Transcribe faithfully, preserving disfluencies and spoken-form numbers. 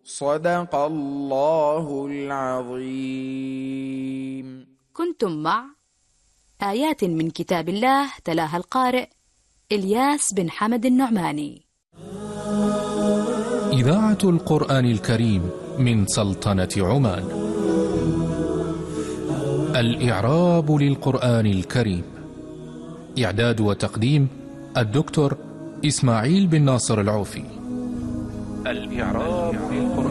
صدق الله العظيم. كنتم مع آيات من كتاب الله تلاها القارئ إلياس بن حمد النعماني. إذاعة القرآن الكريم من سلطنة عمان. الإعراب للقرآن الكريم. إعداد وتقديم الدكتور إسماعيل بن ناصر العوفي. الإعراب للقرآن